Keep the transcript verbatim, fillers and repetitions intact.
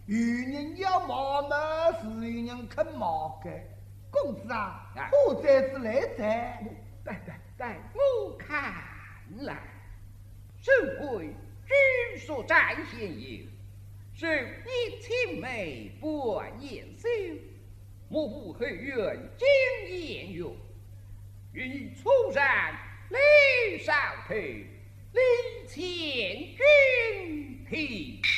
有人要毛呢，是有人啃毛的。公子啊，何在之来哉？ 对对对，我看来，身为君所展现有，是一青梅半颜羞，莫不何愿经验用？欲出山李少头，李前君庭。